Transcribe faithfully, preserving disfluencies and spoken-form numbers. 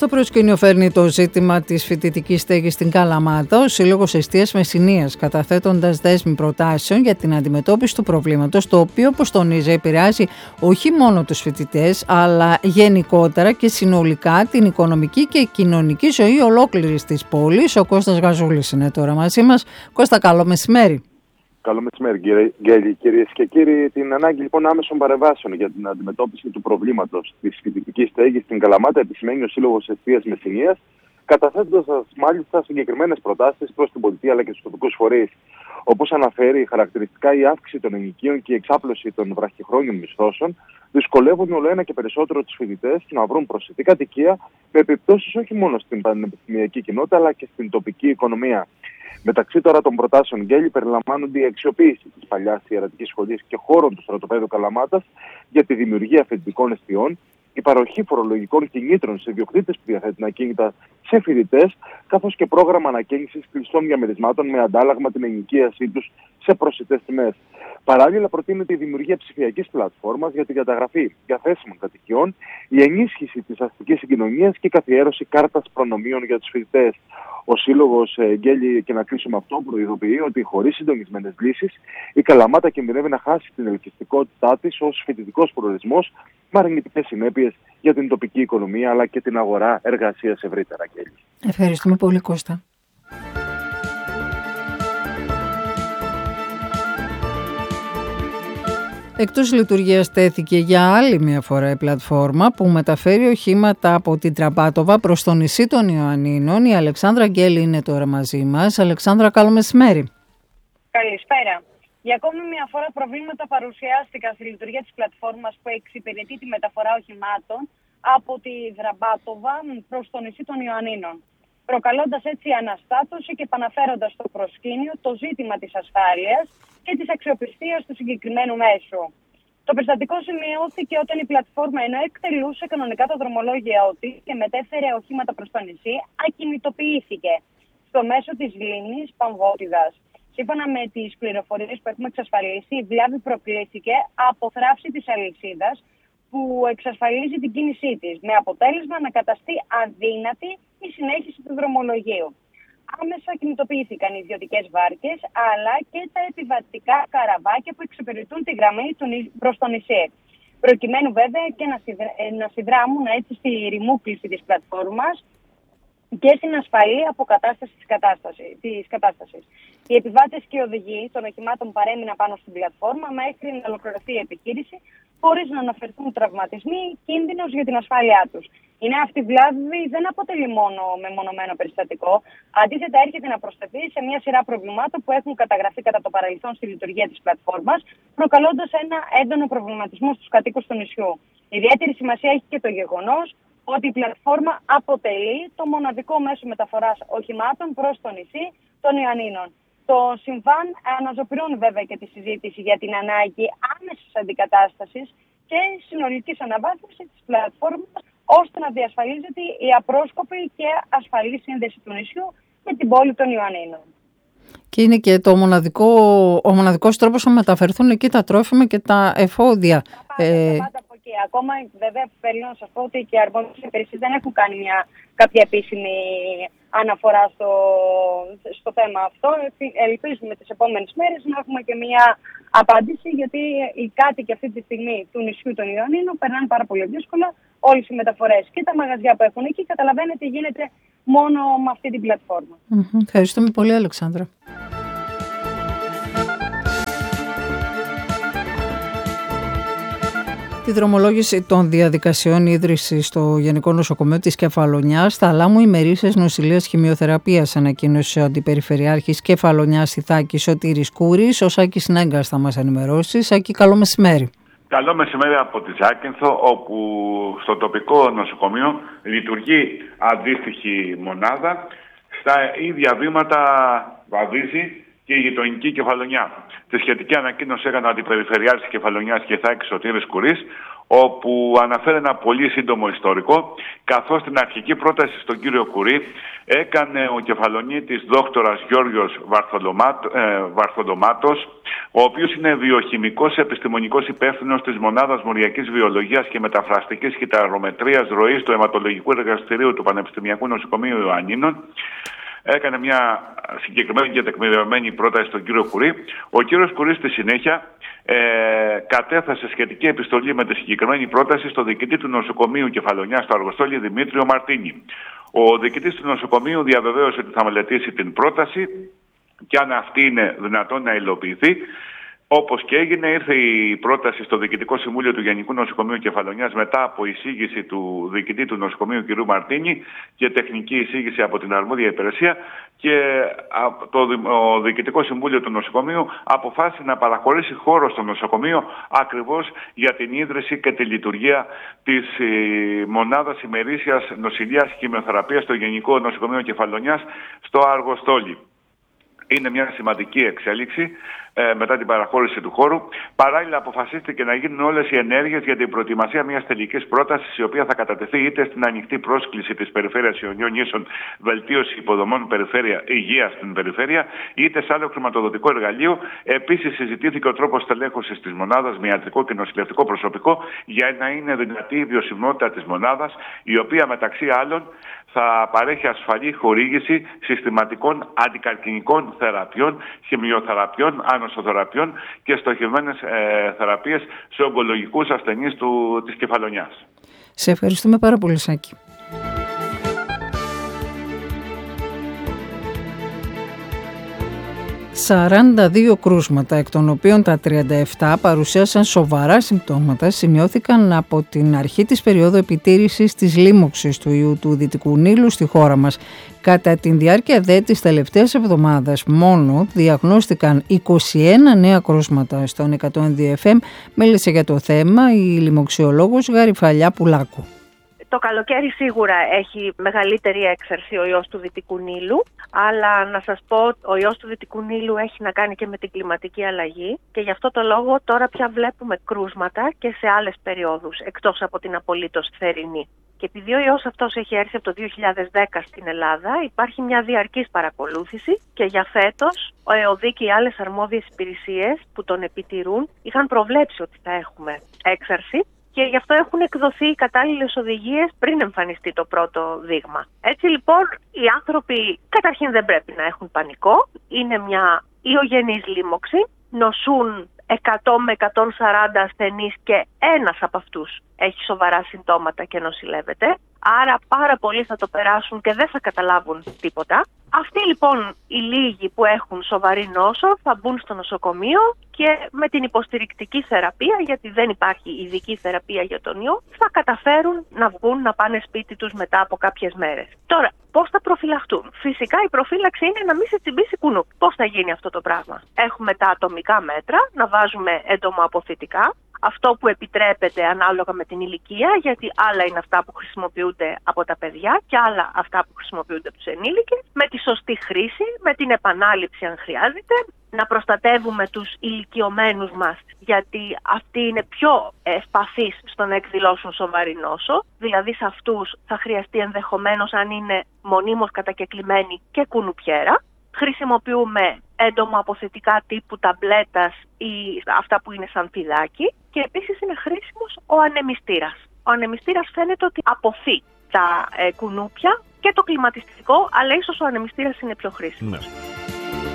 Στο προσκήνιο φέρνει το ζήτημα της φοιτητικής στέγης στην Καλαμάτα ο Σύλλογος Εστίας Μεσσηνίας, καταθέτοντας δέσμη προτάσεων για την αντιμετώπιση του προβλήματος, το οποίο, όπως τονίζει, επηρεάζει όχι μόνο τους φοιτητές, αλλά γενικότερα και συνολικά την οικονομική και κοινωνική ζωή ολόκληρης της πόλης. Ο Κώστας Γαζούλης είναι τώρα μαζί μας. Κώστα, καλό μεσημέρι. Καλό μεσημέρι, κύριε, κυρίες και κύριοι. Την ανάγκη λοιπόν άμεσων παρεμβάσεων για την αντιμετώπιση του προβλήματος της φοιτητικής στέγης στην Καλαμάτα επισημαίνει ο Σύλλογος Εστίας Μεσσηνίας, καταθέτοντας μάλιστα συγκεκριμένες προτάσεις προς την πολιτεία αλλά και στους τοπικούς φορείς. Όπως αναφέρει, χαρακτηριστικά η αύξηση των ενοικίων και η εξάπλωση των βραχυχρόνιων μισθώσεων δυσκολεύουν όλο ένα και περισσότερο τους φοιτητές να βρουν προσιτή κατοικία, με επιπτώσεις όχι μόνο στην πανεπιστημιακή κοινότητα αλλά και στην τοπική οικονομία. Μεταξύ τώρα των προτάσεων Γκέλη περιλαμβάνονται η αξιοποίηση της παλιάς ιερατικής σχολής και χώρων του στρατοπέδου Καλαμάτας για τη δημιουργία φοιτητικών εστιών, η παροχή φορολογικών κινήτρων σε ιδιοκτήτες που διαθέτουν ακίνητα σε φοιτητές, καθώς και πρόγραμμα ανακαίνησης κλειστών διαμερισμάτων με αντάλλαγμα την ενοικίασή τους σε προσιτές τιμές. Παράλληλα, προτείνεται η δημιουργία ψηφιακής πλατφόρμας για τη διαταγραφή διαθέσιμων κατοικιών, η ενίσχυση της αστικής συγκοινωνίας και η καθιέρωση κάρτας προνομίων για τους φοιτητές. Ο Σύλλογος Γκέλη, και να κλείσουμε αυτό, προειδοποιεί ότι χωρίς συντονισμένες λύσεις η Καλαμάτα κινδυνεύει να χάσει την ελκυστικότητά της ως φοιτητικός προορισμός, με αρνητικές συνέπειες για την τοπική οικονομία αλλά και την αγορά εργασίας ευρύτερα. Γκέλη. Ευχαριστούμε πολύ, Κώστα. Εκτός λειτουργίας τέθηκε για άλλη μια φορά η πλατφόρμα που μεταφέρει οχήματα από την Τραμπάτοβα προς το νησί των Ιωαννίνων. Η Αλεξάνδρα Γκέλη είναι τώρα μαζί μας. Αλεξάνδρα, καλό μεσημέρι. Καλησπέρα. Για ακόμη μια φορά προβλήματα παρουσιάστηκαν στη λειτουργία της πλατφόρμας που εξυπηρετεί τη μεταφορά οχημάτων από τη Τραμπάτοβα προς το νησί των Ιωαννίνων, προκαλώντας έτσι αναστάτωση και επαναφέροντας στο προσκήνιο το ζήτημα της ασφάλειας και της αξιοπιστίας του συγκεκριμένου μέσου. Το περιστατικό σημειώθηκε όταν η πλατφόρμα, ενώ εκτελούσε κανονικά το δρομολόγιο της και μετέφερε οχήματα προς το νησί, ακινητοποιήθηκε στο μέσο της λίμνης Παμβότιδας. Σύμφωνα με τις πληροφορίες που έχουμε εξασφαλίσει, η βλάβη προκλήθηκε από θράψη της αλυσίδας που εξασφαλίζει την κίνησή της, με αποτέλεσμα να καταστεί αδύνατη η συνέχιση του δρομολογίου. Άμεσα κινητοποιήθηκαν οι ιδιωτικές βάρκες, αλλά και τα επιβατικά καραβάκια που εξυπηρετούν τη γραμμή προς το νησί, προκειμένου βέβαια και να, συνδρα... να συνδράμουν έτσι στη ρημούκληση της πλατφόρμας και στην ασφαλή αποκατάσταση της κατάστασης. της κατάστασης. Οι επιβάτες και οι οδηγοί των οχημάτων παρέμειναν πάνω στην πλατφόρμα μέχρι να ολοκληρωθεί η επιχείρηση, χωρίς να αναφερθούν τραυματισμοί ή κίνδυνος για την ασφάλειά τους. Η νέα αυτή βλάβη δεν αποτελεί μόνο μεμονωμένο περιστατικό. Αντίθετα, έρχεται να προσθεθεί σε μια σειρά προβλημάτων που έχουν καταγραφεί κατά το παρελθόν στη λειτουργία της πλατφόρμας, προκαλώντας ένα έντονο προβληματισμό στους κατοίκους του νησιού. Ιδιαίτερη σημασία έχει και το γεγονός ότι η πλατφόρμα αποτελεί το μοναδικό μέσο μεταφοράς οχημάτων προς το νησί των Ιωαννίνων. Το συμβάν αναζωπηρώνει βέβαια και τη συζήτηση για την ανάγκη άμεσης αντικατάστασης και συνολικής αναβάθμισης της πλατφόρμας, ώστε να διασφαλίζεται η απρόσκοπη και ασφαλή σύνδεση του νησιού με την πόλη των Ιωαννίνων. Και είναι και το μοναδικό, ο μοναδικός τρόπος να μεταφερθούν εκεί τα τρόφιμα και τα εφόδια. Τα πάντα, ε... τα πάντα από εκεί. Ακόμα βέβαια θέλω να σας πω ότι και οι αρμόδιες υπηρεσίες δεν έχουν κάνει μια, κάποια επίσημη αναφορά στο, στο θέμα αυτό. Ελπίζουμε τις επόμενες μέρες να έχουμε και μια απάντηση, γιατί οι κάτοικοι αυτή τη στιγμή του νησιού των Ιωαννίνων περνάνε πάρα πολύ δύσκολα. Όλες οι μεταφορές και τα μαγαζιά που έχουν εκεί, καταλαβαίνετε, γίνεται μόνο με αυτή την πλατφόρμα. Mm-hmm. Ευχαριστούμε πολύ, Αλεξάνδρα. Τη δρομολόγηση των διαδικασιών ίδρυσης στο Γενικό Νοσοκομείο της Κεφαλονιάς, στα Λάμου ημερήσιας νοσηλείας χημειοθεραπείας, ανακοίνωσε ο Αντιπεριφερειάρχης Κεφαλονιάς Ιθάκη Σωτήρης Κούρης. Ο Σάκης Νέγκας θα μας ενημερώσει. Σάκη, καλό μεσημέρι. Καλό μεσημέρι από τη Ζάκυνθο, όπου στο τοπικό νοσοκομείο λειτουργεί αντίστοιχη μονάδα. Στα ίδια βήματα βαδίζει και και η γειτονική Κεφαλονιά. Τη σχετική ανακοίνωση έκανε ο Αντιπεριφερειάρχης της Κεφαλονιάς Κιθάκης Σωτήρης Κουρής, όπου αναφέρει ένα πολύ σύντομο ιστορικό, καθώς την αρχική πρόταση στον κύριο Κουρί έκανε ο κεφαλονίτης δόκτορας Γιώργος Βαρθολομάτος, ο οποίος είναι βιοχημικός επιστημονικός υπεύθυνος της Μονάδας Μοριακής Βιολογίας και Μεταφραστικής Κυταρομετρίας Ροής του Αιματολογικού Εργαστηρίου του Πανεπιστημιακού Νοσοκομείου Ιωαννίνων. Έκανε μια συγκεκριμένη και τεκμηριωμένη πρόταση στον κύριο Κουρί. Ο κύριος Κουρί στη συνέχεια ε, κατέθεσε σχετική επιστολή με τη συγκεκριμένη πρόταση στο διοικητή του νοσοκομείου Κεφαλονιάς στο Αργοστόλι Δημήτριο Μαρτίνη. Ο διοικητής του νοσοκομείου διαβεβαίωσε ότι θα μελετήσει την πρόταση και αν αυτή είναι δυνατόν να υλοποιηθεί. Όπως και έγινε, ήρθε η πρόταση στο Διοικητικό Συμβούλιο του Γενικού Νοσοκομείου Κεφαλονιάς μετά από εισήγηση του διοικητή του νοσοκομείου κ. Μαρτίνη και τεχνική εισήγηση από την αρμόδια υπηρεσία, και το Διοικητικό Συμβούλιο του Νοσοκομείου αποφάσισε να παραχωρήσει χώρο στο νοσοκομείο ακριβώς για την ίδρυση και τη λειτουργία της μονάδας ημερήσιας νοσηλείας χημειοθεραπείας στο Γενικό Νοσοκομείο Κεφαλονιάς στο Αργοστόλι. Είναι μια σημαντική εξέλιξη ε, μετά την παραχώρηση του χώρου. Παράλληλα, αποφασίστηκε να γίνουν όλες οι ενέργειες για την προετοιμασία μιας τελικής πρότασης, η οποία θα κατατεθεί είτε στην ανοιχτή πρόσκληση της Περιφέρειας Ιωνίων Νήσων Βελτίωση Υποδομών Περιφέρεια Υγείας στην Περιφέρεια, είτε σε άλλο χρηματοδοτικό εργαλείο. Επίσης, συζητήθηκε ο τρόπος τελέχωσης της μονάδας με ιατρικό και νοσηλευτικό προσωπικό για να είναι δυνατή η βιωσιμότητα της μονάδας, η οποία μεταξύ άλλων θα παρέχει ασφαλή χορήγηση συστηματικών αντικαρκινικών θεραπείων, χημειοθεραπείων, ανοσοθεραπείων και στοχευμένες ε, θεραπείες σε ογκολογικούς ασθενείς του, της Κεφαλονιάς. Σε ευχαριστούμε πάρα πολύ, Σάκη. σαράντα δύο κρούσματα, εκ των οποίων τα τριάντα επτά παρουσίασαν σοβαρά συμπτώματα, σημειώθηκαν από την αρχή της περίοδου επιτήρησης της λίμωξης του ιού του Δυτικού Νείλου στη χώρα μας. Κατά τη διάρκεια δε της τελευταίας εβδομάδας μόνο διαγνώστηκαν είκοσι ένα νέα κρούσματα στον εκατόν δύο εφ εμ, μίλησε για το θέμα η λοιμοξιολόγος Γαριφαλιά Πουλάκου. Το καλοκαίρι σίγουρα έχει μεγαλύτερη έξαρση ο ιός του Δυτικού Νείλου, αλλά να σας πω ο ιός του Δυτικού Νείλου έχει να κάνει και με την κλιματική αλλαγή και γι' αυτό το λόγο τώρα πια βλέπουμε κρούσματα και σε άλλες περιόδους, εκτός από την απολύτως θερινή. Και επειδή ο ιός αυτός έχει έρθει από το δύο χιλιάδες δέκα στην Ελλάδα, υπάρχει μια διαρκής παρακολούθηση και για φέτος ο ΕΟΔΗ και οι άλλες αρμόδιες υπηρεσίες που τον επιτηρούν είχαν προβλέψει ότι θα έχουμε έξαρση. Και γι' αυτό έχουν εκδοθεί οι κατάλληλες οδηγίες πριν εμφανιστεί το πρώτο δείγμα. Έτσι λοιπόν οι άνθρωποι καταρχήν δεν πρέπει να έχουν πανικό. Είναι μια ιογενής λίμωξη. Νοσούν εκατό με εκατόν σαράντα ασθενείς και ένας από αυτούς έχει σοβαρά συμπτώματα και νοσηλεύεται. Άρα πάρα πολλοί θα το περάσουν και δεν θα καταλάβουν τίποτα. Αυτοί λοιπόν οι λίγοι που έχουν σοβαρή νόσο θα μπουν στο νοσοκομείο και με την υποστηρικτική θεραπεία, γιατί δεν υπάρχει ειδική θεραπεία για τον ιό, θα καταφέρουν να βγουν να πάνε σπίτι τους μετά από κάποιες μέρες. Τώρα, πώς θα προφυλαχτούν? Φυσικά η προφύλαξη είναι να μην σε τσιμπήσει κουνούπ. Πώς θα γίνει αυτό το πράγμα? Έχουμε τα ατομικά μέτρα, να βάζουμε εντομοαποθητικά. Αυτό που επιτρέπεται ανάλογα με την ηλικία, γιατί άλλα είναι αυτά που χρησιμοποιούνται από τα παιδιά και άλλα αυτά που χρησιμοποιούνται από τους ενήλικες, με τη σωστή χρήση, με την επανάληψη αν χρειάζεται, να προστατεύουμε τους ηλικιωμένους μας, γιατί αυτοί είναι πιο ευπαθείς στο να εκδηλώσουν σοβαρή νόσο, δηλαδή σε αυτούς θα χρειαστεί ενδεχομένως, αν είναι μονίμως κατακεκλημένοι, και κουνουπιέρα. Χρησιμοποιούμε έντομα αποθετικά τύπου ταμπλέτας ή αυτά που είναι σαν φιδάκι και επίσης είναι χρήσιμος ο ανεμιστήρας. Ο ανεμιστήρας φαίνεται ότι αποθεί τα ε, κουνούπια και το κλιματιστικό, αλλά ίσως ο ανεμιστήρας είναι πιο χρήσιμος. Ναι.